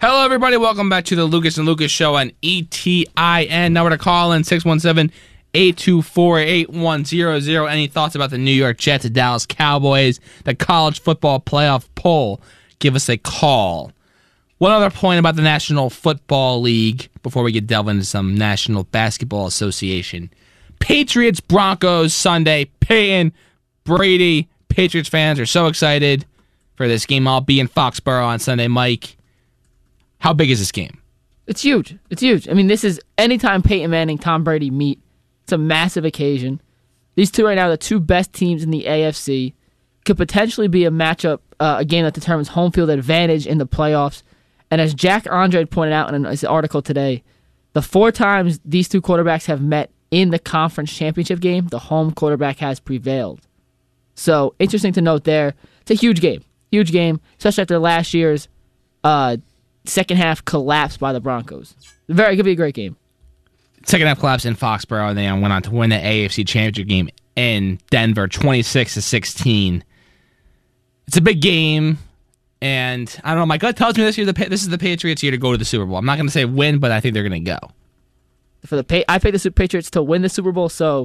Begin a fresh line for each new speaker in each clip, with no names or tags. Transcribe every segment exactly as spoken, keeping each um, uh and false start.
Hello, everybody. Welcome back to the Lucas and Lucas Show on E T I N. Number to call in six one seven, eight two four, eight one zero zero. Any thoughts about the New York Jets, the Dallas Cowboys, the college football playoff poll? Give us a call. One other point about the National Football League before we get delve into some National Basketball Association. Patriots, Broncos, Sunday. Peyton, Brady, Patriots fans are so excited for this game. I'll be in Foxborough on Sunday. Mike, how big is this game?
It's huge. It's huge. I mean, this is anytime Peyton Manning, Tom Brady meet, it's a massive occasion. These two right now are the two best teams in the A F C. Could potentially be a matchup, uh, a game that determines home field advantage in the playoffs. And as Jack Andre pointed out in his article today, the four times these two quarterbacks have met in the conference championship game, the home quarterback has prevailed. So, interesting to note there. It's a huge game. Huge game, especially after last year's uh, second half collapse by the Broncos. Very, it could be a great game.
Second half collapse in Foxborough, and they went on to win the A F C championship game in Denver, twenty-six to sixteen. It's a big game. And I don't know, my gut tells me this year the this is the Patriots' year to go to the Super Bowl. I'm not going to say win, but I think they're going to go.
For the I picked the Patriots to win the Super Bowl, so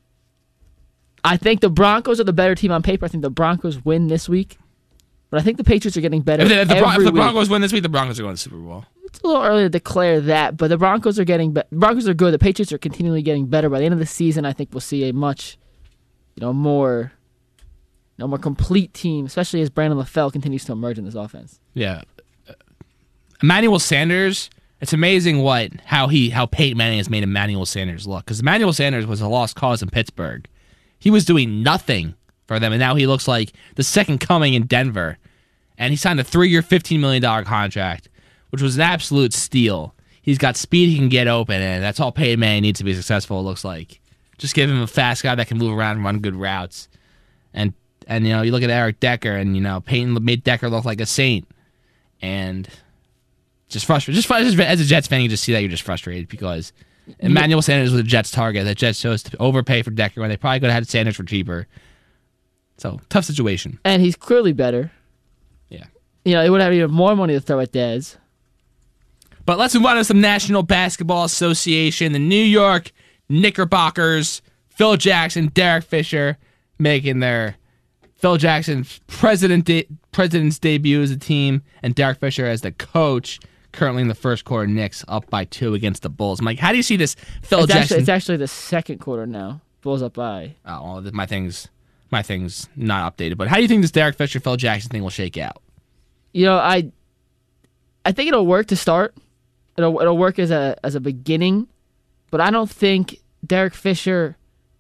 I think the Broncos are the better team on paper. I think the Broncos win this week, but I think the Patriots are getting better.
If the, if the,
every
if the
week.
Broncos win this week, the Broncos are going to the Super Bowl.
It's a little early to declare that, but the Broncos are getting be- Broncos are good. The Patriots are continually getting better. By the end of the season, I think we'll see a much, you know, more. A more complete team, especially as Brandon LaFell continues to emerge in this offense.
Yeah, Emmanuel Sanders. It's amazing what how he how Peyton Manning has made Emmanuel Sanders look, because Emmanuel Sanders was a lost cause in Pittsburgh. He was doing nothing for them, and now he looks like the second coming in Denver. And he signed a three-year, fifteen million dollars contract, which was an absolute steal. He's got speed; he can get open, and that's all Peyton Manning needs to be successful. It looks like just give him a fast guy that can move around and run good routes, and. And, you know, you look at Eric Decker, and, you know, Peyton made Decker look like a saint. And just frustrated. Just, just as a Jets fan, you just see that you're just frustrated because Emmanuel Sanders was a Jets target. The Jets chose to overpay for Decker when they probably could have had Sanders for cheaper. So, tough situation.
And he's clearly better.
Yeah.
You know, he would have even more money to throw at Dez.
But let's move on to some National Basketball Association. The New York Knickerbockers, Phil Jackson, Derek Fisher making their... Phil Jackson, president de- president's debut as a team, and Derek Fisher as the coach, currently in the first quarter, Knicks up by two against the Bulls. Mike, how do you see this Phil
it's
Jackson?
Actually, it's actually the second quarter now. Bulls up by.
Oh, well, my thing's, my thing's not updated. But how do you think this Derek Fisher, Phil Jackson thing will shake out?
You know, I I think it'll work to start. It'll, it'll work as a as a beginning, but I don't think Derek Fisher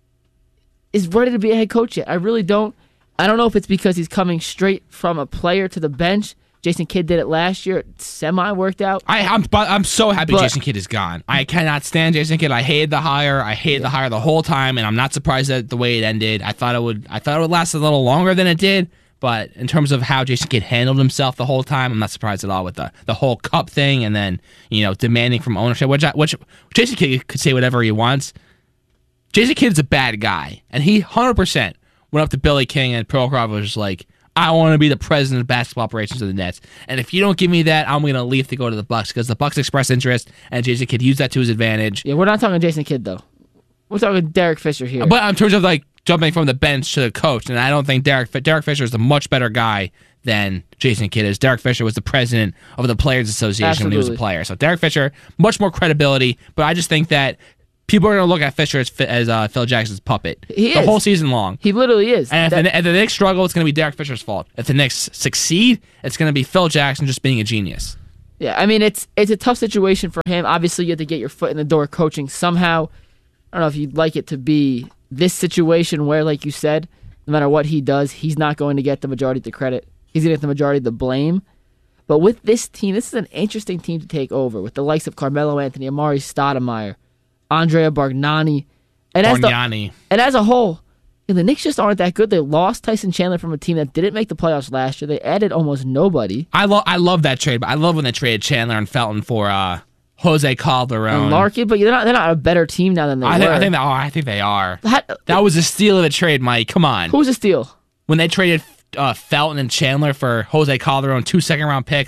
is ready to be a head coach yet. I really don't. I don't know if it's because he's coming straight from a player to the bench. Jason Kidd did it last year. It semi-worked out.
I, I'm but I'm so happy
But-
Jason Kidd is gone. I cannot stand Jason Kidd. I hated the hire. I hated the hire the whole time, and I'm not surprised at the way it ended. I thought it would I thought it would last a little longer than it did, but in terms of how Jason Kidd handled himself the whole time, I'm not surprised at all with the, the whole cup thing and then, you know, demanding from ownership, which, I, which Jason Kidd could say whatever he wants. Jason Kidd is a bad guy, and he one hundred percent went up to Billy King and Prokhorov was just like, I want to be the president of basketball operations of the Nets, and if you don't give me that, I'm going to leave to go to the Bucks because the Bucks expressed interest, and Jason Kidd used that to his advantage.
Yeah, we're not talking Jason Kidd, though. We're talking Derek Fisher here.
But in terms of like jumping from the bench to the coach, and I don't think Derek Derek Fisher is a much better guy than Jason Kidd is. Derek Fisher was the president of the Players Association
Absolutely.
when he was a player. So Derek Fisher, much more credibility, but I just think that people are going to look at Fisher as, as uh, Phil Jackson's puppet
He
the
is.
whole season long.
He literally is.
And if,
That-
the, if the Knicks struggle, it's going to be Derek Fisher's fault. If the Knicks succeed, it's going to be Phil Jackson just being a genius.
Yeah, I mean, it's it's a tough situation for him. Obviously, you have to get your foot in the door coaching somehow. I don't know if you'd like it to be this situation where, like you said, no matter what he does, he's not going to get the majority of the credit. He's going to get the majority of the blame. But with this team, this is an interesting team to take over with the likes of Carmelo Anthony, Amari Stoudemire, Andrea Bargnani. And as, the,
Bargnani.
and as a whole, you know, the Knicks just aren't that good. They lost Tyson Chandler from a team that didn't make the playoffs last year. They added almost nobody.
I love I love that trade, but I love when they traded Chandler and Felton for uh, Jose Calderon.
And Larkin, but they're not, they're not a better team now than they
I,
were.
think, I think they are. I think they are.
That,
That was a steal of a trade, Mike. Come on.
who's a steal?
When they traded uh, Felton and Chandler for Jose Calderon, two second round picks,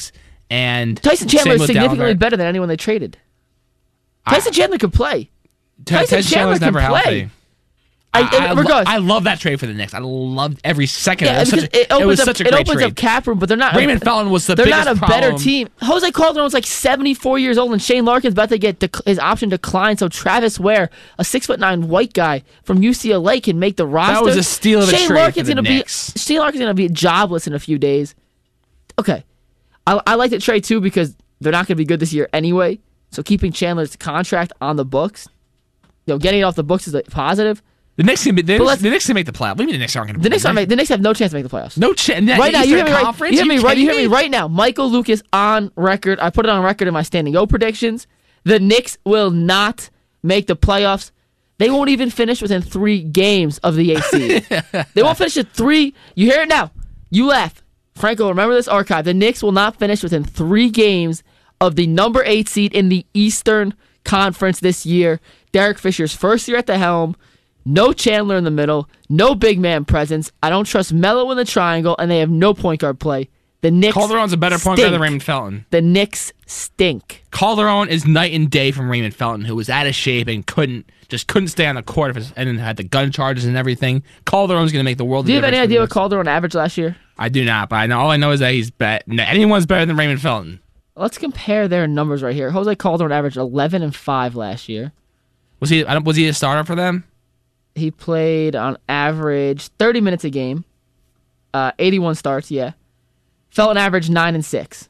And
Tyson Chandler
same
is
with
significantly
Dalvin.
better than anyone they traded. Tyson
I-
Chandler could play.
Ty-
Tyson Chandler
Chandler's
can
never
play.
healthy.
I,
I, I, lo-
regardless,
I love that trade for the Knicks. I loved every second
yeah,
of it. It was,
because
such a,
it opens,
it was
up,
such a
it
great
opens
trade.
up cap room, but they're not.
Raymond Felton was the
They're
biggest
not a
problem.
better team. Jose Calderon's like seventy-four years old, and Shane Larkin's about to get dec- his option declined. So Travis Ware, a six foot nine white guy from U C L A, can make the roster.
was a steal of a
Shane
trade
Larkin's
for the
gonna
Knicks.
be Shane Larkin's gonna be jobless in a few days. Okay, I, I like the trade too because they're not gonna be good this year anyway. So keeping Chandler's contract on the books, you know, getting it off the books is a positive.
The Knicks can be, the,
But
Knicks,
let's-
the Knicks can make the playoffs. What do you mean the Knicks aren't going to?
The Knicks, aren't make, the Knicks have no chance to make the playoffs.
No chance.
Right now, you hear me right.
Conference?
You hear me right. You hear
kidding
me right now. Michael Lucas on record. I put it on record in my standing O predictions. The Knicks will not make the playoffs. They won't even finish within three games of the eighth seed. They won't finish at three. You hear it now. You laugh. Franco, remember this archive. The Knicks will not finish within three games of the number eight seed in the Eastern Conference this year. Derek Fisher's first year at the helm. No Chandler in the middle. No big man presence. I don't trust Melo in the triangle, and they have no point guard play. The Knicks
Calderon's a better point
stink.
guard than Raymond Felton.
The Knicks stink.
Calderon is night and day from Raymond Felton, who was out of shape and couldn't just couldn't stay on the court if his, and then had the gun charges and everything. Calderon's going to make the world.
Do you have any
difference for
idea
the
what Calderon averaged last year?
I do not, but I know all I know is that he's bet. Anyone's better than Raymond Felton.
Let's compare their numbers right here. Jose Calderon averaged eleven and five last year.
Was he? I don't- Was he a starter for them?
He played on average thirty minutes a game, uh, eighty-one starts. Yeah, Felton averaged nine and six.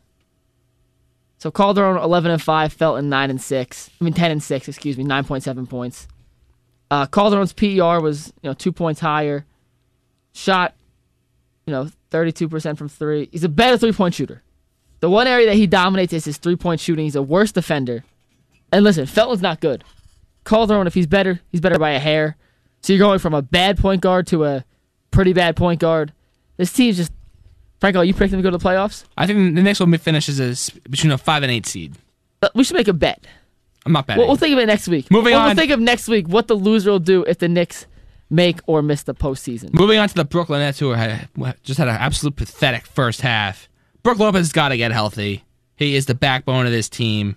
So Calderon eleven and five, Felton nine and six. I mean ten and six. Excuse me, nine point seven points. Uh, Calderon's P E R was you know two points higher. Shot, you know, thirty-two percent from three. He's a better three-point shooter. The one area that he dominates is his three-point shooting. He's a worse defender. And listen, Felton's not good. Calderon, if he's better, he's better by a hair. So you're going from a bad point guard to a pretty bad point guard. This team's just... Franco, you pick them to go to the playoffs?
I think the next one finishes as between a five and eight seed.
Uh, we should make a bet.
I'm not betting.
We'll, we'll think of it next week.
Moving
we'll,
on.
We'll think of next week what the loser will do if the Knicks make or miss the postseason.
Moving on to the Brooklyn Nets, who had, just had an absolute pathetic first half. Brook Lopez has got to get healthy. He is the backbone of this team.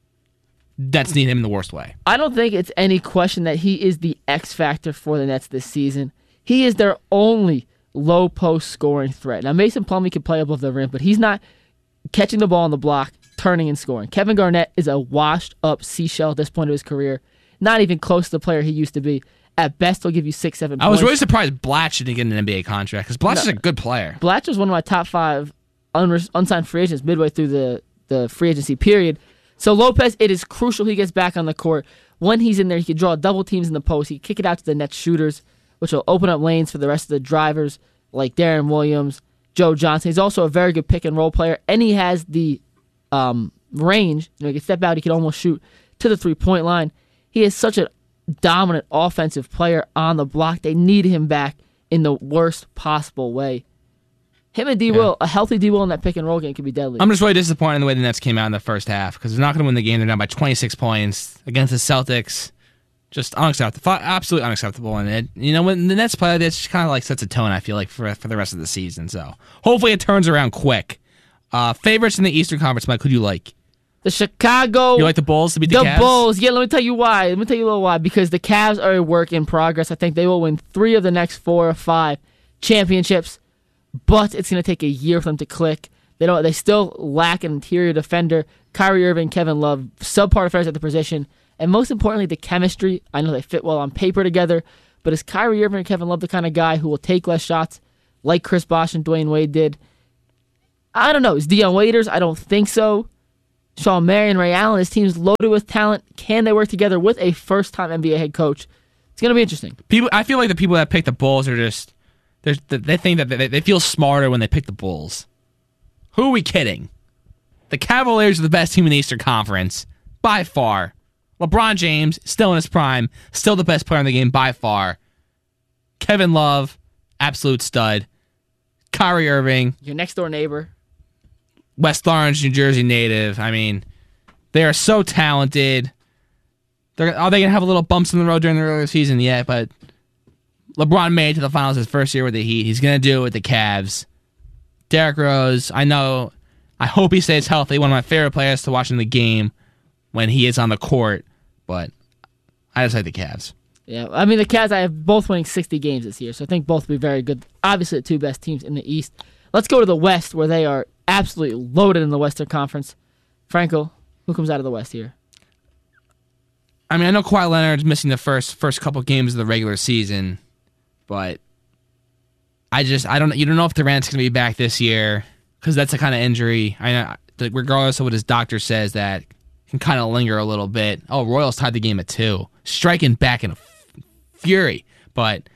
Nets need him in the worst way.
I don't think it's any question that he is the X factor for the Nets this season. He is their only low post scoring threat. Now, Mason Plumlee can play above the rim, but he's not catching the ball on the block, turning and scoring. Kevin Garnett is a washed up seashell at this point of his career. Not even close to the player he used to be. At best, he'll give you six, seven points.
I was really surprised Blatch didn't get an N B A contract because Blatch
No.
is a good player.
Blatch was one of my top five unre- unsigned free agents midway through the, the free agency period. So Lopez, it is crucial he gets back on the court. When he's in there, he can draw double teams in the post. He can kick it out to the Nets shooters, which will open up lanes for the rest of the drivers like Darren Williams, Joe Johnson. He's also a very good pick and roll player, and he has the um, range. You know, he can step out. He can almost shoot to the three-point line. He is such a dominant offensive player on the block. They need him back in the worst possible way. Him and D.
Yeah.
Will, a healthy D. Will in that pick and roll game could be deadly.
I'm just really disappointed in the way the Nets came out in the first half because they're not going to win the game. They're down by twenty-six points against the Celtics. Just unacceptable, absolutely unacceptable. And it, you know, when the Nets play, it just kind of like sets a tone. I feel like for for the rest of the season. So hopefully it turns around quick. Uh, favorites in the Eastern Conference, Mike. Who do you like?
The Chicago.
You like the Bulls to beat the,
The
Cavs?
Bulls. Yeah, let me tell you why. Let me tell you a little why. Because the Cavs are a work in progress. I think they will win three of the next four or five championships, but it's going to take a year for them to click. They don't. They still lack an interior defender. Kyrie Irving, Kevin Love, subpar defenders at the position, and most importantly, the chemistry. I know they fit well on paper together, but is Kyrie Irving and Kevin Love the kind of guy who will take less shots like Chris Bosh and Dwayne Wade did? I don't know. Is Dion Waiters? I don't think so. Sean Marion, Ray Allen, his team's loaded with talent. Can they work together with a first-time N B A head coach? It's going to be interesting.
People, I feel like the people that pick the Bulls are just they're- they think that they, they feel smarter when they pick the Bulls. Who are we kidding? The Cavaliers are the best team in the Eastern Conference by far. LeBron James still in his prime, still the best player in the game by far. Kevin Love, absolute stud. Kyrie Irving,
Your next-door neighbor.
West Orange, New Jersey native. I mean, they are so talented. They're, are they going to have a little bumps in the road during the regular season? Yeah, but LeBron made it to the finals his first year with the Heat. He's going to do it with the Cavs. Derrick Rose, I know I hope he stays healthy. One of my favorite players to watch in the game when he is on the court. But I just like the Cavs.
Yeah, I mean, the Cavs, I have both winning sixty games this year, so I think both will be very good. Obviously, the two best teams in the East. Let's go to the West, where they are absolutely loaded in the Western Conference. Franco, who comes out of the West here?
I mean, I know Kawhi Leonard's missing the first first couple games of the regular season, but I just I don't you don't know if Durant's going to be back this year because that's the kind of injury. I know, regardless of what his doctor says, that can kind of linger a little bit. Oh, Royals tied the game at two, striking back in a f- fury. But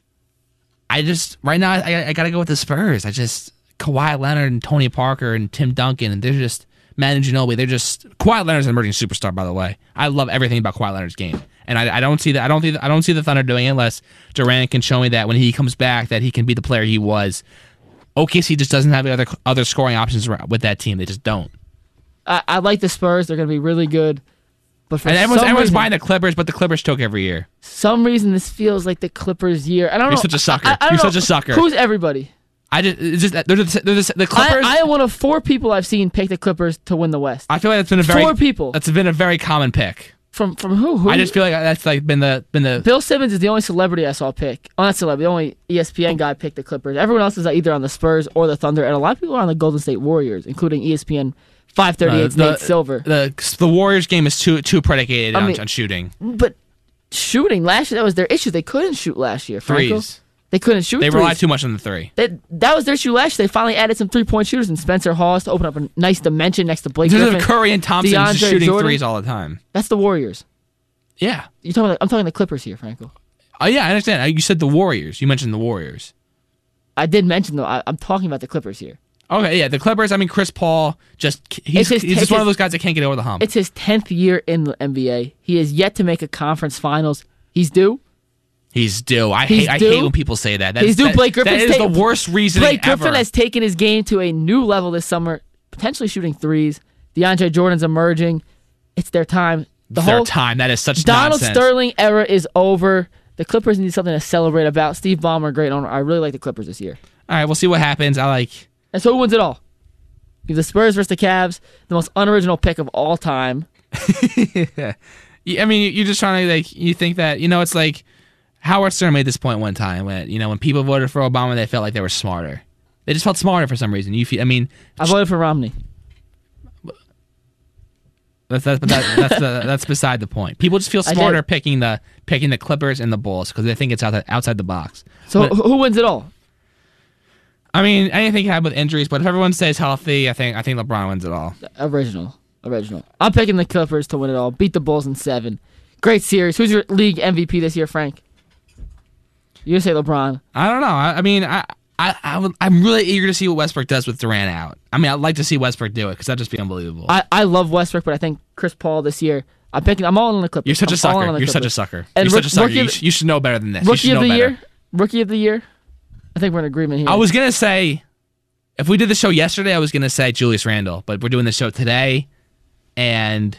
I just right now I, I got to go with the Spurs. I just Kawhi Leonard and Tony Parker and Tim Duncan, and they're just Manu Ginobili. They're just Kawhi Leonard's an emerging superstar. By the way, I love everything about Kawhi Leonard's game, and I, I don't see that. I don't think I don't see the Thunder doing it unless Durant can show me that when he comes back that he can be the player he was. O K C just doesn't have other other scoring options with that team. They just don't.
I, I like the Spurs. They're going to be really good. But for
and everyone's,
some
everyone's
reason,
buying the Clippers, but the Clippers choke every year.
some reason this feels like the Clippers' year. I don't
You're
know.
such a sucker.
I, I don't
You're
know.
such a sucker.
Who's everybody?
I just it's just they're the, they're the, the Clippers.
I, I am one of four people I've seen pick the Clippers to win the West.
I feel like that's been a very
Four people.
That's been a very common pick.
From from who? Who?
I just feel like that's like been the been the
Bill Simmons is the only celebrity I saw pick. Oh, not celebrity. The only E S P N guy picked the Clippers. Everyone else is either on the Spurs or the Thunder, and a lot of people are on the Golden State Warriors, including E S P N five thirty-eight's
Uh, the-
Nate Silver.
the the Warriors game is too too predicated
I
on,
mean-
on shooting
But shooting last year, that was their issue. They couldn't shoot last year. Franco.
threes.
They couldn't shoot.
They
threes.
rely too much on the three.
That, that was their issue last year. They finally added some three-point shooters and Spencer Hawes to open up a nice dimension next to Blake
There's
Griffin.
Curry and Thompson just
DeAndre
shooting
Jordan.
threes all the time.
That's the Warriors.
Yeah.
You talking? About, I'm talking the Clippers here, Franco.
Oh yeah, I understand. Uh, You said the Warriors. You mentioned the Warriors.
I did mention though. I, I'm talking about the Clippers here.
Okay, yeah, the Clippers. I mean, Chris Paul just he's,
It's his-
he's
it's
just one
his-
of those guys that can't get over the hump.
It's his tenth year in the N B A. He has yet to make a conference finals. He's due.
He's due. I
He's
hate I
due.
hate when people say that. That's,
He's due.
That,
Blake Griffin's
that is
ta-
the worst reasoning
Blake Griffin
ever.
has taken his game to a new level this summer, potentially shooting threes. DeAndre Jordan's emerging. It's their time. The
It's
whole
their time. That is such
Donald
nonsense.
Sterling era is over. The Clippers need something to celebrate about. Steve Ballmer, great owner. I really like the Clippers this year.
All right, we'll see what happens. I like.
And so who wins it all? You have the Spurs versus the Cavs, the most unoriginal pick of all time.
Yeah, I mean, you're just trying to like. You think that you know it's like Howard Stern made this point one time when you know when people voted for Obama, they felt like they were smarter. They just felt smarter for some reason. You feel. I mean,
I voted for Romney.
That's that's that, that's the, that's beside the point. People just feel
I
smarter
did.
picking the picking the Clippers and the Bulls because they think it's outside outside the box.
So
But-
who who wins it all?
I mean, anything can happen with injuries, but if everyone stays healthy, I think I think LeBron wins it all.
Original. Original. I'm picking the Clippers to win it all. Beat the Bulls in seven. Great series. Who's your league M V P this year, Frank? You're going to say LeBron.
I don't know. I, I mean, I I, I would, I'm really eager to see what Westbrook does with Durant out. I mean, I'd like to see Westbrook do it because that'd just be unbelievable.
I, I love Westbrook, but I think Chris Paul this year, I'm picking. I'm all in the Clippers.
You're such
I'm
a
all in
sucker.
on the
You're such a
Clippers.
sucker.
And
You're such a
rook-
sucker.
rookie
You,
of-
sh- you should know better than this. You
Rookie
should
of
know
the
better.
year? Rookie of the year? I think we're in agreement here.
I was gonna say, if we did the show yesterday, I was gonna say Julius Randle, but we're doing the show today, and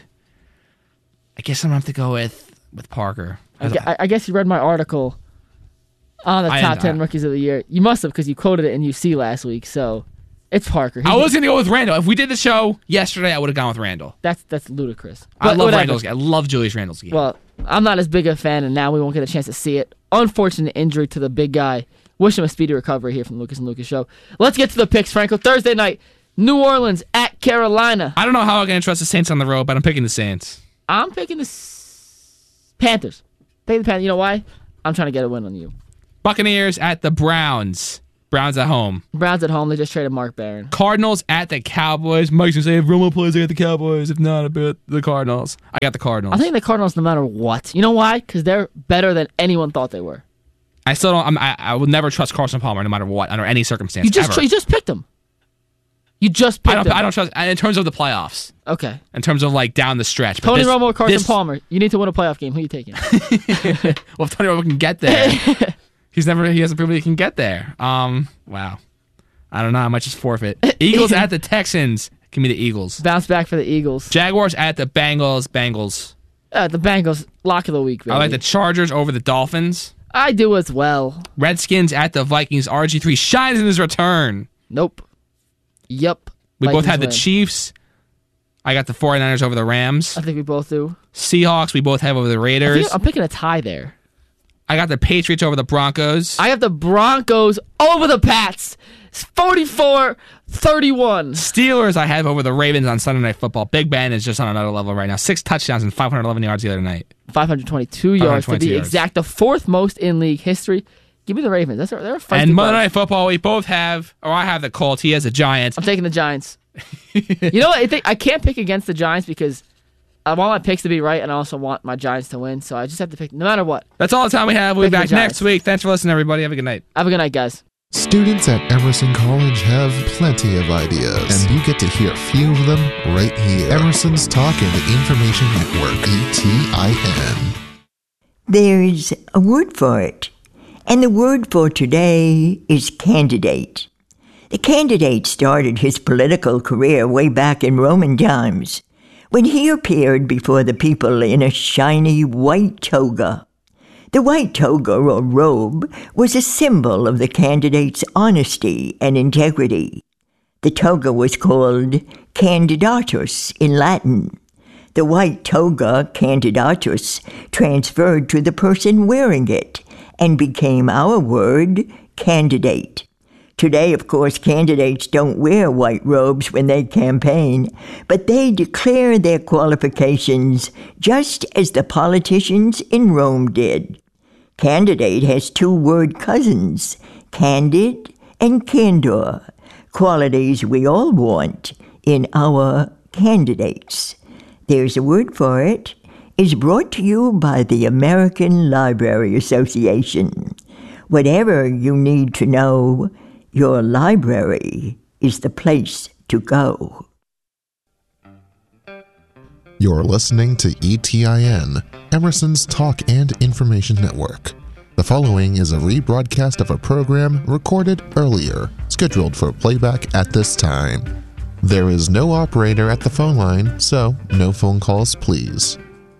I guess I'm gonna have to go with with Parker.
I, gue- I- I guess you read my article on the
I-
top ten
I-
rookies of the year. You must have because you quoted it in U C last week. So it's Parker.
I
He-
was gonna go with Randall. If we did the show yesterday, I would have gone with Randall.
That's that's ludicrous.
I
But
love
whatever.
Randall's game. I love Julius Randall's game.
Well, I'm not as big a fan, and now we won't get a chance to see it. Unfortunate injury to the big guy. Wish him a speedy recovery here from Lucas and Lucas Show. Let's get to the picks, Franco. Thursday night, New Orleans at Carolina.
I don't know how I'm gonna trust the Saints on the road, but I'm picking the Saints.
I'm picking the S- Panthers. Pick the Panthers. You know why? I'm trying to get a win on you.
Buccaneers at the Browns. Browns at home.
Browns at home. They just traded Mark Barron.
Cardinals at the Cowboys. Mike's gonna say if Romo plays, I got the Cowboys. If not, I bet the Cardinals. I got the Cardinals.
I think the Cardinals, no matter what. You know why? Because they're better than anyone thought they were.
I still don't. I'm, I I will never trust Carson Palmer, no matter what, under any circumstance.
You just
ever.
you just picked them. You just picked
I don't.
them.
I don't trust in terms of the playoffs.
Okay.
In terms of like down the stretch. But
Tony
this-
Romo or Carson
this-
Palmer? You need to win a playoff game. Who are you taking?
Well, if Tony Romo can get there, he's never. He hasn't proven he can get there. Um. Wow. I don't know. I might just forfeit. Eagles at the Texans. Give me the Eagles.
Bounce back for the Eagles.
Jaguars at the Bengals. Bengals.
Uh, the Bengals, lock of the week, baby.
I like the Chargers over the Dolphins.
I do as well.
Redskins at the Vikings. R G three shines in his return.
Nope. Yup.
We
Vikings
both had the
win.
Chiefs. I got the 49ers over the Rams.
I think we both do.
Seahawks, we both have over the
I
Raiders.
think I'm picking a tie there.
I got the Patriots over the Broncos.
I have the Broncos over the Pats. It's forty-four thirty-one.
Steelers, I have over the Ravens on Sunday Night Football. Big Ben is just on another level right now. Six touchdowns and five hundred eleven yards the other night.
five hundred twenty-two yards to be
yards.
exact. The fourth most in league history. Give me the Ravens. That's they're a feisty
And Monday
bunch.
Night Football, we both have, or I have the Colts. He has the Giants.
I'm taking the Giants. You know what? I think I can't pick against the Giants because I want my picks to be right, and I also want my Giants to win. So I just have to pick no matter what.
That's all the time we have. We'll be
Pick the
back
Giants.
next week. Thanks for listening, everybody. Have a good night.
Have a good night, guys.
Students at Emerson College have plenty of ideas, and you get to hear a few of them right here. Emerson's Talk and Information Network, E T I N.
There's a word for it, and the word for today is candidate. The candidate started his political career way back in Roman times, when he appeared before the people in a shiny white toga. The white toga or robe was a symbol of the candidate's honesty and integrity. The toga was called candidatus in Latin. The white toga, candidatus, transferred to the person wearing it and became our word, candidate. Today, of course, candidates don't wear white robes when they campaign, but they declare their qualifications just as the politicians in Rome did. Candidate has two word cousins, candid and candor, qualities we all want in our candidates. There's a word for it. Is brought to you by the American Library Association. Whatever you need to know, your library is the place to go.
You're listening to E T I N, Emerson's Talk and Information Network. The following is a rebroadcast of a program recorded earlier, scheduled for playback at this time. There is no operator at the phone line, so no phone calls, please.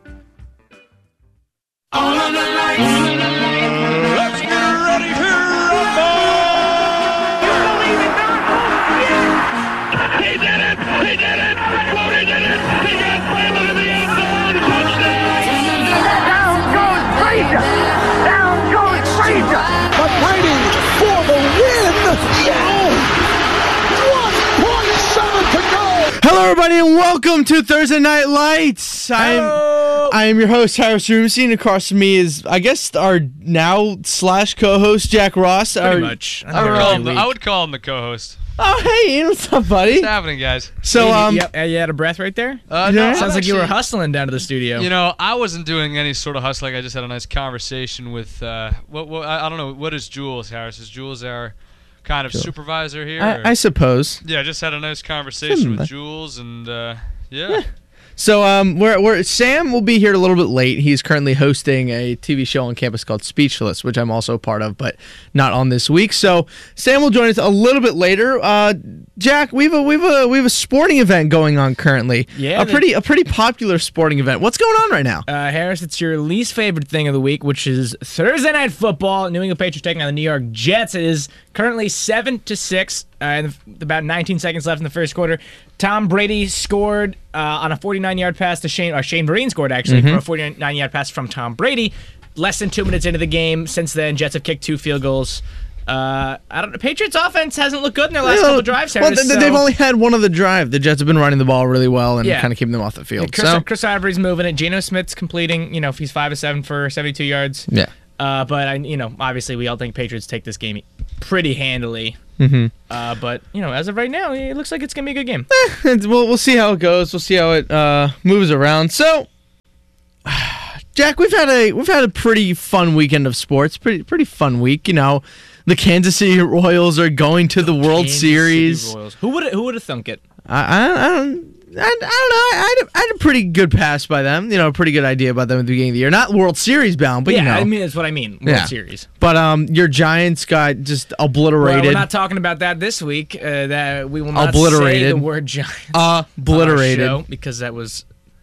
All of the lights. Let's get ready to rumble. You believe it not? Yes. He did it. He did it. Floated did it. He got Braylon in the end zone. Touchdown.
Down goes Frazier. Down goes Frazier.
But Brady for the win. Yeah. one point seven to go.
Hello, everybody, and welcome to Thursday Night Lights. I'm I am your host, Harris Rumstein. Across from me is, I guess, our now slash co-host, Jack Ross.
Pretty
our,
much. I,
our,
would call
uh,
him the, I would call him the co-host.
Oh, hey, Ian, what's up, buddy?
What's happening, guys?
So, um,
you, you, you had a breath right there?
Uh,
Yeah.
no,
Sounds
I'm
like you were
actually-
hustling down to the studio.
You know, I wasn't doing any sort of hustling. I just had a nice conversation with, uh, what, what, I I don't know, what is Jules, Harris? Is Jules our kind of supervisor here? or-
I, I suppose.
yeah, just had a nice conversation
Hmm.
with Jules, and, uh, yeah.
So, um, we're, we're Sam will be here a little bit late. He's currently hosting a T V show on campus called Speechless, which I'm also a part of, but not on this week. So, Sam will join us a little bit later. Uh, Jack, we have a we have a we have a sporting event going on currently.
Yeah,
a
the-
pretty a pretty popular sporting event. What's going on right now?
Uh, Harris, it's your least favorite thing of the week, which is Thursday Night Football. New England Patriots taking on the New York Jets. It is currently seven to six. Uh, and about nineteen seconds left in the first quarter. Tom Brady scored uh, on a forty-nine yard pass to Shane, or Shane Vereen scored actually for a forty-nine yard pass from Tom Brady. Less than two minutes into the game. Since then, Jets have kicked two field goals. Uh, I don't. The Patriots offense hasn't looked good in their last
Well,
couple of drives.
Well,
Harris,
th-
so-
they've only had one of the drive. The Jets have been running the ball really well and
Yeah.
kind of keeping them off the field.
Chris,
so,
Chris Ivory's moving it. Geno Smith's completing. You know, if he's five of seven for seventy-two yards.
yeah.
Uh, but I, you know, obviously we all think Patriots take this game pretty handily.
Mm-hmm.
Uh, but you know, as of right now, it looks like it's gonna be a good game.
we'll we'll see how it goes. We'll see how it uh, moves around. So, Jack, we've had a we've had a pretty fun weekend of sports. Pretty pretty fun week. You know, the Kansas City Royals are going to the World
Kansas
Series.
City Royals. Who would who would have thunk it?
I, I, I don't. I, I don't know. I had, a, I had a pretty good pass by them. You know, a pretty good idea about them at the beginning of the year. Not World Series bound, but
yeah,
you know.
I mean that's what I mean. World
Yeah.
Series.
But um, your Giants got just
Well,
obliterated.
we're not talking about that this week. Uh, that we will not say
Obliterated.
the word Giants. on our
Obliterated.
show because that was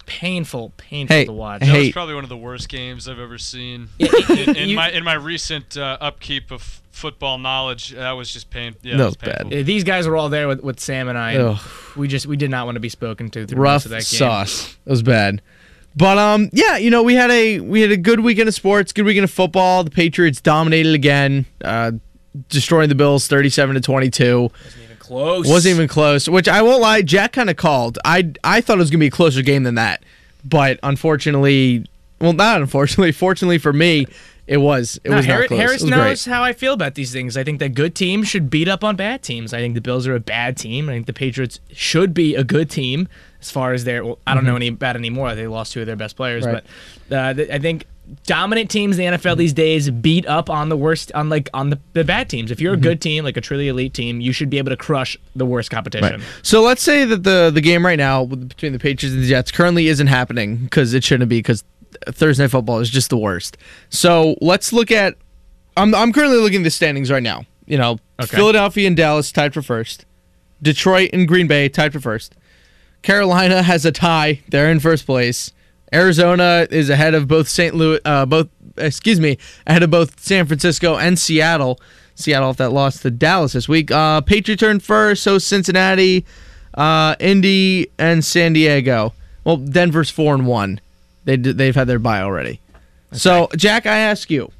painful, painful
Hey,
to watch.
That
hey.
was probably one of the worst games I've ever seen.
Yeah,
in, in
you-
my in my recent uh, upkeep of football knowledge, that was just pain. Yeah,
That
it
was
painful.
bad.
Uh, These guys were all there with, with Sam and I. And
Ugh.
we just we did not want to be spoken to through
Rough
most of that game.
sauce. It was bad. But um, yeah, you know, we had a we had a good weekend of sports, good weekend of football. The Patriots dominated again, uh, destroying the Bills, thirty-seven to twenty-two.
Wasn't even close.
Wasn't even close. Which I won't lie, Jack kind of called. I I thought it was gonna be a closer game than that, but unfortunately, well, not unfortunately, fortunately for me, it was. It
No,
was not
Harris,
close.
Harris
it was
knows
great.
how I feel about these things. I think that good teams should beat up on bad teams. I think the Bills are a bad team. I think the Patriots should be a good team as far as their. Well, I don't know any about anymore. They lost two of their best players,
Right.
but uh, th- I think dominant teams in the N F L these days beat up on the worst, on like on the, the bad teams. If you're a good team, like a truly elite team, you should be able to crush the worst competition.
Right. So let's say that the the game right now with- between the Patriots and the Jets currently isn't happening because it shouldn't be because Thursday Night Football is just the worst. So let's look at. I'm I'm currently looking at the standings right now. You know,
Okay.
Philadelphia and Dallas tied for first. Detroit and Green Bay tied for first. Carolina has a tie; they're in first place. Arizona is ahead of both Saint Louis, uh, both excuse me, ahead of both San Francisco and Seattle. Seattle, if that lost to Dallas this week. Uh, Patriots are in first, so Cincinnati, uh, Indy, and San Diego. Well, Denver's four and one. They d- they've had their bye already. So, Jack, I ask you,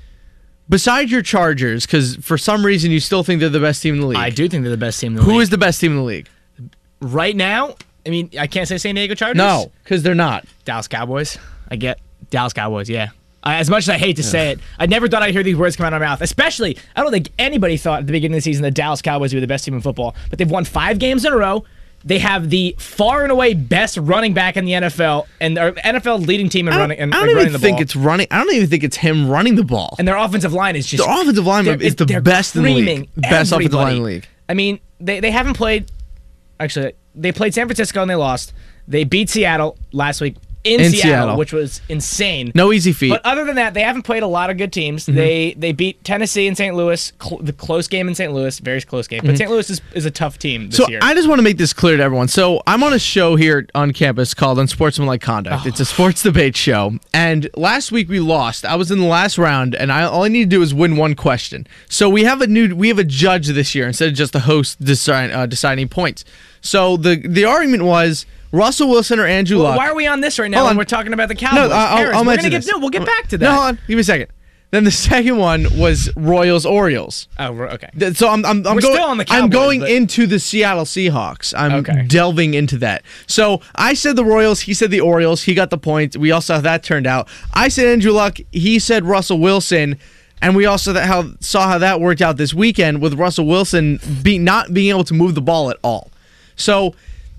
besides your Chargers, because for some reason you still think they're the best team in the league.
I do think they're the best team in the
Who
league.
is the best team in the league?
right now? I mean, I can't say San Diego Chargers.
No, because they're not.
Dallas Cowboys. I get Dallas Cowboys, yeah. I, as much as I hate to say it, I never thought I'd hear these words come out of my mouth. Especially, I don't think anybody thought at the beginning of the season that Dallas Cowboys would be the best team in football. But they've won five games in a row. They have the far and away best running back in the N F L, and their N F L leading team in
I don't,
running and
I
and
don't
running
even
the
think
ball.
it's running. I don't even think it's him running the ball.
And their offensive line is just
Their offensive line
they're-
is the
they're
best in the league.
creaming
Best offensive line in the
everybody.
league.
I mean, they they haven't played. Actually, they played San Francisco and they lost. They beat Seattle last week in,
In
Seattle,
Seattle.
which was insane.
No easy feat.
But other than that, they haven't played a lot of good teams.
Mm-hmm.
They they beat Tennessee and Saint Louis, cl- the close game in Saint Louis, very close game. But Saint Louis is, is a tough team this
Mm-hmm. so
year.
I just want to make this clear to everyone. So I'm on a show here on campus called Unsportsmanlike Conduct.
Oh.
It's a sports debate show. And last week we lost. I was in the last round, and I, all I need to do is win one question. So we have a new we have a judge this year instead of just a host decide, uh, deciding points. So the the argument was Russell Wilson or Andrew
Well,
Luck.
why are we on this right now
Hold
when
on.
we're talking about the Cowboys?
No, I'll,
Harris,
I'll
we're
mention
gonna
this.
get, no, we'll get back to that.
No, hold on. Give me a second. Then the second one was Royals Orioles.
Oh, we're- okay.
Th- So I'm I'm, I'm
We're
going
still on the
I'm
Cowboys,
going
but-
into the Seattle Seahawks. I'm
Okay.
delving into that. So I said the Royals, he said the Orioles, he got the point. We all saw how that turned out. I said Andrew Luck, he said Russell Wilson, and we also that how saw how that worked out this weekend with Russell Wilson be not being able to move the ball at all. So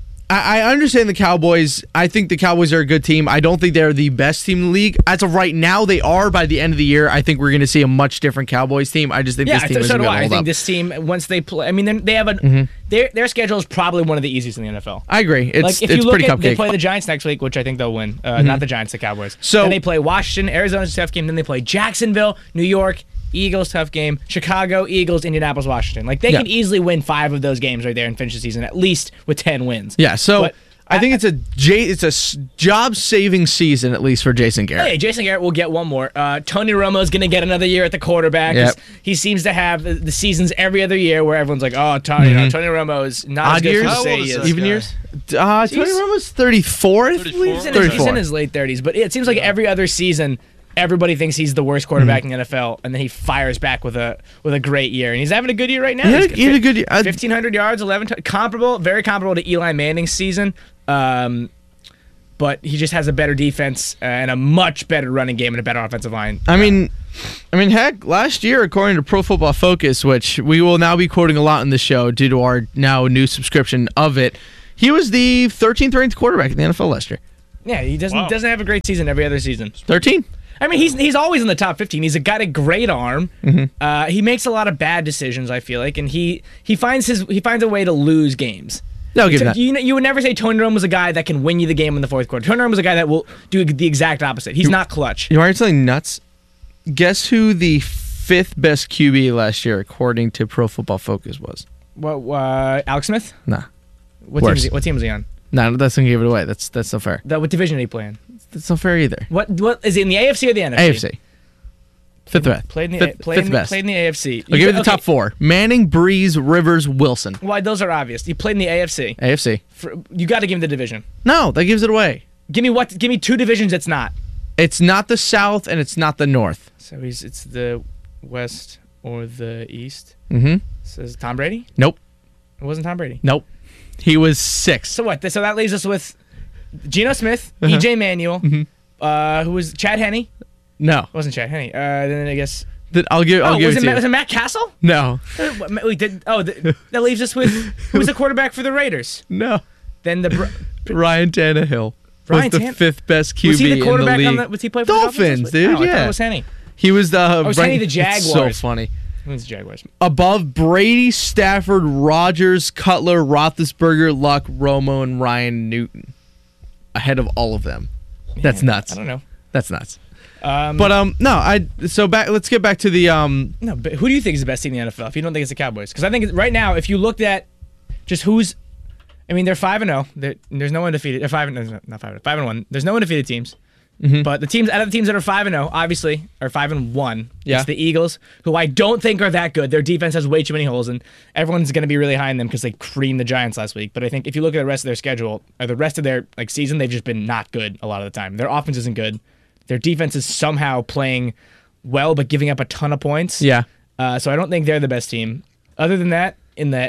I I understand the Cowboys. I think the Cowboys are a good team. I don't think they're the best team in the league. As of right now, they are. By the end of the year, I think we're going to see a much different Cowboys team. I just think
Yeah,
this team
so
is
so
going
do
to
I. I
hold
think
up.
this team, once they play, I mean, they're- they have a
Mm-hmm.
their their schedule is probably one of the easiest in the N F L.
I agree. It's
like if
it's
you look
pretty
at, they
cupcake.
play the Giants next week, which I think they'll win. Uh, Not the Giants, the Cowboys.
So-
then they play Washington, Arizona's a tough game. Then they play Jacksonville, New York, Eagles tough game, Chicago, Eagles, Indianapolis, Washington. Like they
Yeah.
can easily win five of those games right there and finish the season at least with ten wins.
yeah. So
But
I, think it's a J, it's a s- job-saving season at least for Jason Garrett.
Hey, Jason Garrett will get one more. Uh, Tony Romo's going to get another year at the quarterback.
Yep.
He seems to have the, the seasons every other year where everyone's like, oh, Tony, you know, Tony Romo is not as
Mm-hmm. Odd
good
years,
as
How
you say
old
he
is
is.
this
even
guy?
years. Uh, Tony
He's-
Romo's thirty-four. I
thirty-four?
believe.
He's in, his, he's
thirty-four.
in his late thirties, but it seems like every other season, everybody thinks he's the worst quarterback in the N F L, and then he fires back with a with a great year, and he's having a good year right now.
He had a-
He's
he had a good year. I-
fifteen hundred yards, eleven t- comparable, very comparable to Eli Manning's season. Um, but he just has a better defense uh, and a much better running game and a better offensive line.
I mean, I mean, heck, last year, according to Pro Football Focus, which we will now be quoting a lot in the show due to our now new subscription of it, he was the thirteenth ranked quarterback in the N F L last year.
Yeah, he doesn't
Wow.
doesn't have a great season every other season.
thirteen.
I mean, he's he's always in the top fifteen. He's a, got a great arm.
Mm-hmm.
Uh, he makes a lot of bad decisions. I feel like, and he he finds his he finds a way to lose games.
No, I'll give
So
you that.
you, know- you would never say Tony Romo was a guy that can win you the game in the fourth quarter. Tony Romo was a guy that will do the exact opposite. He's not clutch.
You want to something nuts? Guess who the fifth best Q B last year, according to Pro Football Focus, was?
What? Uh, Alex Smith?
Nah.
What team,
Worse.
is he, what team was he on?
No, that's gonna give it away. That's that's not fair.
The, what division are you playing?
That's not fair either.
What what is it in the A F C or the N F C?
A F C. Fifth best.
Played in the
fifth,
played
fifth
in the,
best.
played in the A F C.
I'll
You-
give you the
okay.
top four: Manning, Breeze, Rivers, Wilson.
Why those are obvious. You played in the A F C.
A F C.
For, you got to give him the division.
No, that gives it away.
Give me what? Give me two divisions. It's not.
It's not the South and it's not the North.
So he's it's the West or the East.
Mm-hmm.
Says Tom Brady.
Nope.
It wasn't Tom Brady.
Nope. He was sixth.
So what? So that leaves us with Geno Smith,
Uh-huh.
E J Manuel,
Mhm.
uh, who was Chad Henne.
No.
It wasn't Chad Henne. Uh, then I guess.
Th- I'll give. I'll
oh,
give
was
it
it,
to
Matt,
you.
was it Matt Castle?
No.
Uh, what, Ma- wait, did, oh, the, that leaves us with who was the quarterback for the Raiders?
No.
Then the Br-
Ryan Tannehill
Ryan
was the
Tan-
fifth best Q B
was he the quarterback
in the
on
league.
the? Was he play for
Dolphins,
the Dolphins?
dude.
Oh, I
yeah.
thought it was Henne.
He was the.
Oh, it was
right-
Henne the
It's so
Jaguars.
funny.
It was the Jaguars.
Above Brady, Stafford, Rodgers, Cutler, Roethlisberger, Luck, Romo, and Ryan Newton. Ahead of all of them. That's
Man,
nuts.
I don't know.
That's nuts.
Um,
But um, no, I. So back. Let's get back to the um.
No, but who do you think is the best team in the N F L? If you don't think it's the Cowboys, because I think right now, if you looked at just who's, I mean, they're five and zero. There's no undefeated. They're five and no, not five. Five and one. There's no undefeated teams.
Mhm.
But the teams out of the teams that are five and zero, obviously, are five and one.
Yeah.
It's the Eagles, who I don't think are that good. Their defense has way too many holes, and everyone's going to be really high on them because they creamed the Giants last week. But I think if you look at the rest of their schedule or the rest of their like season, they've just been not good a lot of the time. Their offense isn't good. Their defense is somehow playing well, but giving up a ton of points.
Yeah.
Uh, so I don't think they're the best team. Other than that, in the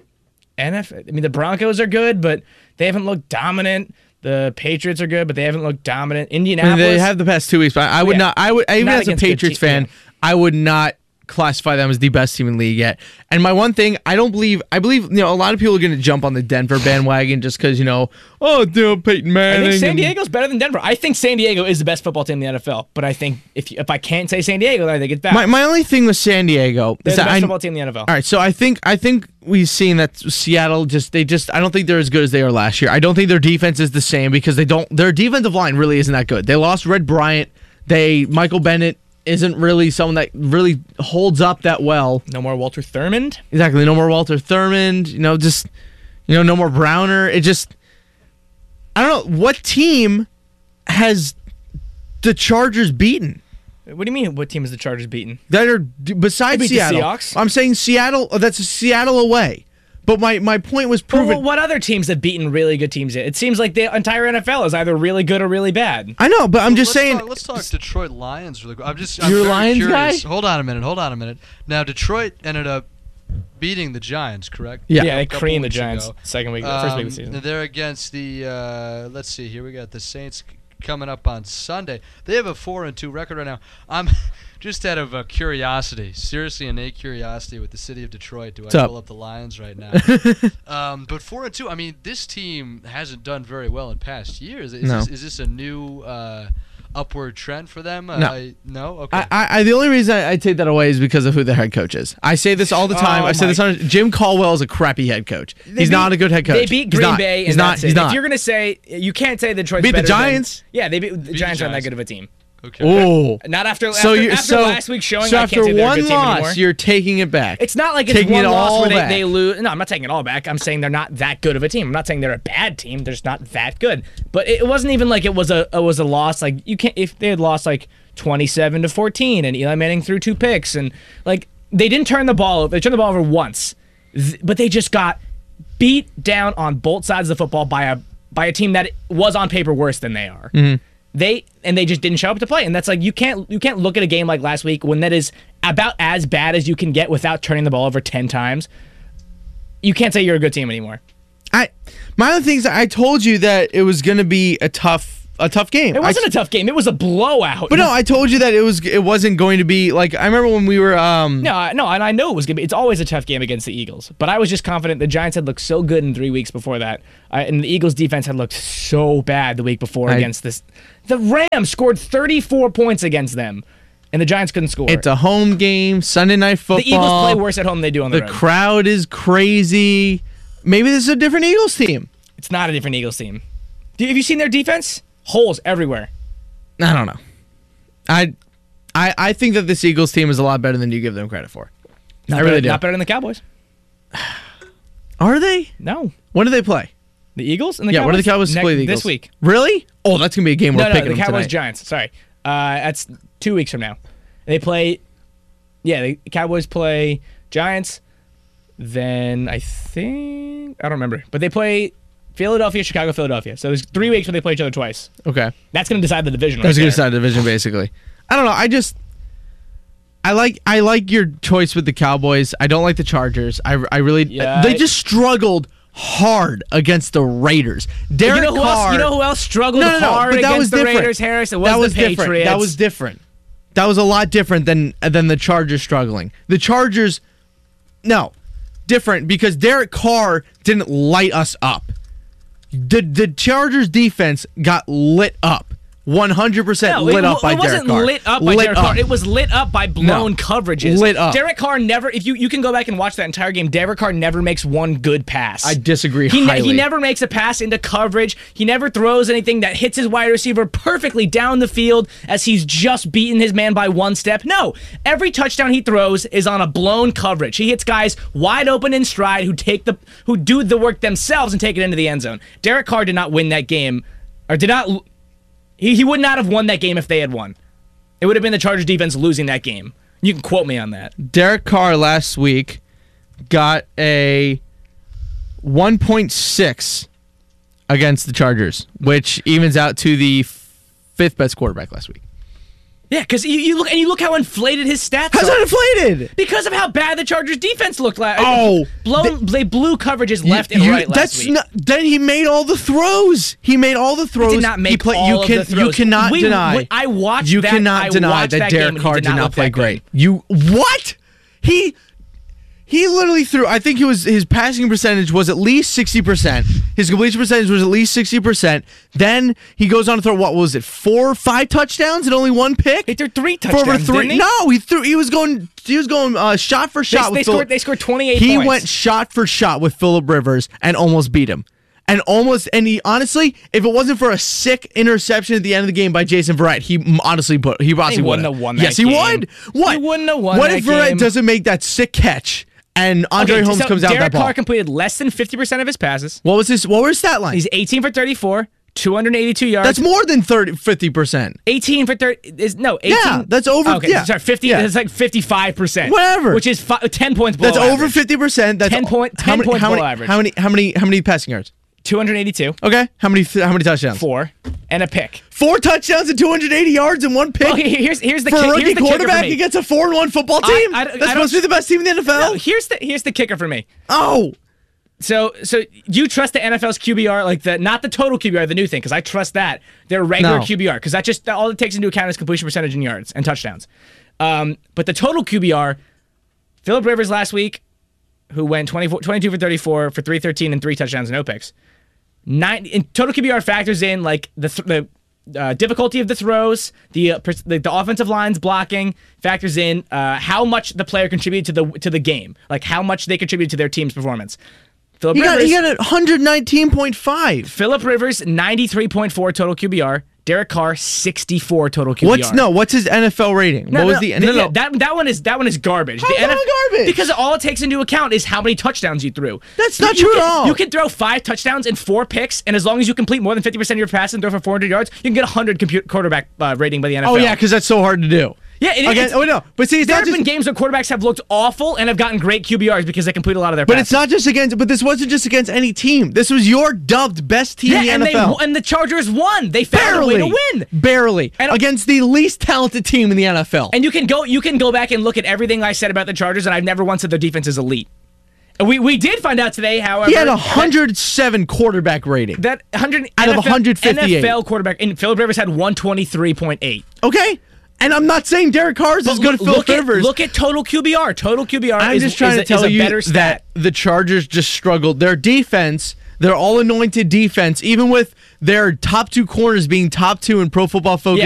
N F L, I mean, the Broncos are good, but they haven't looked dominant. The Patriots are good, but they haven't looked dominant.
I mean,
Indianapolis,
they have the past two weeks, but I would
Yeah.
not. I would even
Not
as a
against good
Patriots
te-
fan,
yeah.
I would not classify them as the best team in the league yet. And my one thing, I don't believe. I believe you know a lot of people are going to jump on the Denver bandwagon just because you know, oh, you know, Peyton
I
Manning.
think San
and-
Diego's better than Denver. I think San Diego is the best football team in the N F L. But I think if you, if I can't say San Diego, then I think it's bad.
My my only thing with San Diego
They're
is
the
that
best
I,
football team in the N F L.
all right, so I think I think we've seen that Seattle just they just I don't think they're as good as they were last year. I don't think their defense is the same because they don't their defensive line really isn't that good. They lost Red Bryant. They Michael Bennett isn't really someone that really holds up that well.
No more Walter Thurmond.
Exactly, no more Walter Thurmond. You know, just you know, no more Browner. It just I don't know what team has the Chargers beaten.
What do you mean? What team is the Chargers beaten?
That are besides
They beat the
Seattle.
Seahawks?
I'm saying Seattle. oh, That's a Seattle away. But my, my point was
Well,
proven.
well, what other teams have beaten really good teams? It seems like the entire N F L is either really good or really bad.
I know, but I'm just
let's
saying.
Talk, let's talk Detroit Lions really quick. I'm just. I'm
You're a
very
Lions
curious.
guy?
Hold on a minute. Hold on a minute. Now Detroit ended up beating the Giants, correct?
Yeah.
Yeah, they
A couple
creamed the
weeks
Giants
ago.
second week, first week of the
Um,
season.
They're against the. Uh, let's see. Here we got the Saints c- coming up on Sunday. They have a four and two record right now. I'm just out of uh, curiosity, seriously innate curiosity, with the city of Detroit. Do I
What's up?
pull up the Lions right now? um, but four and two. I mean, this team hasn't done very well in past years. Is,
No.
this, is this a new uh, upward trend for them?
No.
Uh, no. Okay.
I, I, I the only reason I, I take that away is because of who the head coach is. I say this all the time.
Oh
I say
my-
this on Jim Caldwell is a crappy head coach.
They
He's
beat-
not a good head coach.
They beat
He's
Green
not.
Bay,
He's
and
not.
that's
He's
it.
not.
If you're gonna say you can't say Detroit's
Beat the
better than-
Giants?
yeah, they beat the
the
Giants. Aren't that
Giants.
good of a team?
okay.
Oh.
Not after
So
after,
you
after
so
last week's showing.
so
I
after
can't say they're a
one
good team
loss,
anymore.
you're taking it back.
It's not like it's
Taking
one
it
loss
all
where they,
back.
they lose. No, I'm not taking it all back. I'm saying they're not that good of a team. I'm not saying they're a bad team. They're just not that good. But it wasn't even like it was a it was a loss. Like you can't if they had lost like twenty-seven to fourteen and Eli Manning threw two picks and like they didn't turn the ball over. They turned the ball over once, Th- but they just got beat down on both sides of the football by a by a team that was on paper worse than they are.
Mm-hmm.
They and they just didn't show up to play, and that's like you can't you can't look at a game like last week when that is about as bad as you can get without turning the ball over ten times. You can't say you're a good team anymore.
I my other thing is I told you that it was going to be a tough a tough game.
It wasn't
I,
a tough game. It was a blowout.
But no, I told you that it was it wasn't going to be like I remember when we were um
No, I- no, and I know it was gonna be. It's always a tough game against the Eagles, but I was just confident. The Giants had looked so good in three weeks before that, uh, and the Eagles' defense had looked so bad the week before
I-
against this. The Rams scored thirty-four points against them, and the Giants couldn't score.
it's a home game, Sunday night football.
the Eagles play worse at home than they do on the,
The
road.
crowd is crazy. Maybe this is a different Eagles team.
It's not a different Eagles team. Do- Have you seen their defense? Holes everywhere.
I don't know. I I I think that this Eagles team is a lot better than you give them credit for.
Not
I really
better,
do.
Not better than the Cowboys.
Are they?
No.
When do they play?
The Eagles and the
yeah,
Cowboys?
what are the Cowboys
Ne-
play the Eagles?
This week.
Really? Oh, that's going to be a game
No,
we're
no,
picking
the
them
Cowboys
tonight.
Giants. Sorry. Uh, that's two weeks from now. They play, yeah, the Cowboys play Giants. Then I think, I don't remember. But they play Philadelphia, Chicago, Philadelphia. So there's three weeks where they play each other twice.
Okay.
That's going to decide the division.
That's
right
going to
there.
decide the division, basically. I don't know. I just... I like I like your choice with the Cowboys. I don't like the Chargers. I, I really...
Yeah,
they
I-
just struggled hard against the Raiders. Derek
you know who
Carr...
else? You know who else struggled
No, no, no,
hard
but that
against
was
the
different.
Raiders, Harris? It was,
that was
the
different.
Patriots.
That was different. That was a lot different than than the Chargers struggling. The Chargers, no, different because Derek Carr didn't light us up. The the Chargers defense got lit up. one hundred percent
No,
lit
it,
up by
it
Derek
wasn't
Carr.
lit up by
lit
Derek
up.
Carr. It was lit up by blown
No.
coverages.
Lit up.
Derek Carr never. If you you can go back and watch that entire game, Derek Carr never makes one good pass.
I disagree
He, ne-
highly.
he never makes a pass into coverage. He never throws anything that hits his wide receiver perfectly down the field as he's just beaten his man by one step. No, every touchdown he throws is on a blown coverage. He hits guys wide open in stride who take the who do the work themselves and take it into the end zone. Derek Carr did not win that game, or did not. He he would not have won that game if they had won. It would have been the Chargers defense losing that game. You can quote me on that.
Derek Carr last week got a one point six against the Chargers, which evens out to the fifth best quarterback last week.
Yeah, because you, you look and you look how inflated his stats
How's
are.
that inflated?
Because of how bad the Chargers defense looked last.
Oh,
blown, they, blew coverages left
You-
and
you-
right last
that's
week.
not. Then he made all the throws. He made all the throws.
He did not make
he play,
all
you
of
can,
the throws.
You cannot
We-
deny.
we- I watched
You
that-
cannot
I
deny
watched
that,
that
Derek
game and he
Carr
did
did
not
not
look
play
that good.
great. You what? He he literally threw. I think he was his passing percentage was at least sixty percent. His completion percentage was at least sixty percent. Then he goes on to throw what was it? Four, five touchdowns and only one pick.
He threw three
For over
touchdowns,
three.
didn't he?
No, he threw. He was going. He was going uh, shot for
They,
shot
they
with Phil-
scored. They scored twenty-eight
he
points.
went shot for shot with Phillip Rivers and almost beat him. And almost, and he honestly, if it wasn't for a sick interception at the end of the game by Jason Verrett, he m- honestly put, he honestly
wouldn't
would've.
have won that
Yes, he
game.
would. What?
He wouldn't have won
What
that
if Verrett
game.
doesn't make that sick catch and Andre
Okay,
Holmes
so
comes out
Derek
that ball?
Carr completed less than fifty percent of his passes.
What was his? What were his stat lines?
He's eighteen for thirty-four, two hundred eighty-two yards.
That's more than thirty, fifty percent.
eighteen for thirty. Is no eighteen.
Yeah, that's over-
Okay,
yeah.
sorry, fifty.
Yeah.
That's like fifty-five percent.
Whatever.
Which is fi- ten points below
That's over
average.
fifty percent. That's
ten point-
how
ten
many,
points
how
below
many,
average.
How many? How many? How many passing yards?
two hundred eighty-two.
Okay. How many? How many touchdowns?
Four and a pick.
Four touchdowns and two hundred eighty yards and one pick.
Okay, here's here's the
for
kick,
a rookie
here's the kicker
quarterback
for me.
against a four and one football
I-
team.
I- I
That's
don't-
supposed to be the best team in the N F L.
No, here's the here's the kicker for me.
Oh,
So so do you trust the N F L's Q B R, like the not the total Q B R, the new thing? Because I trust that their regular
No.
Q B R, because that just all it takes into account is completion percentage and yards and touchdowns. Um, but the total Q B R, Phillip Rivers last week, who went twenty-four, twenty-two for thirty-four for three thirteen and three touchdowns and no picks. Nine in total Q B R factors in like the th- the uh, difficulty of the throws, the, uh, pers- the the offensive line's blocking, factors in uh, how much the player contributed to the to the game, like how much they contributed to their team's performance. Phillip
he got
Rivers,
he got a one hundred nineteen point five.
Phillip Rivers ninety-three point four total Q B R. Derek Carr sixty-four total Q B R.
What's no? What's his N F L rating?
No,
what
no,
was the
no,
no, no,
yeah, that that one is that one is garbage.
How's
The
that
N F
garbage?
Because all it takes into account is how many touchdowns you threw.
That's
You-
not
you
true at
can-
all.
You can throw five touchdowns and four picks, and as long as you complete more than fifty percent of your passes and throw for four hundred yards, you can get a hundred compu- quarterback uh, rating by the N F L.
Oh yeah, because that's so hard to do.
Yeah, it,
Again,
it's,
oh no, but see, it's
there
not
have
just.
been games where quarterbacks have looked awful and have gotten great Q B Rs because they complete a lot of their
But
passes.
it's not just against. But this wasn't just against any team. This was your dubbed best team
Yeah,
in the
and,
N F L.
they, and the Chargers won. They found
barely
a way to win.
Barely
And-
against the least talented team in the N F L.
And you can go you can go back and look at everything I said about the Chargers, and I've never once said their defense is elite. And we we did find out today, however,
he had a
that-
one hundred seven quarterback rating.
That one hundred
Out of
N F L,
one hundred fifty-eight.
N F L quarterback, and Phillip Rivers had one twenty-three point eight.
Okay, and I'm not saying Derek Carr is as good as Phil
look
Rivers.
At, look at total Q B R. Total Q B R
I'm
is,
just trying
is
to
a,
tell
is a
you
better
that
stat.
the Chargers just struggled. Their defense, their all-anointed defense, even with their top two corners being top two in Pro Football Focus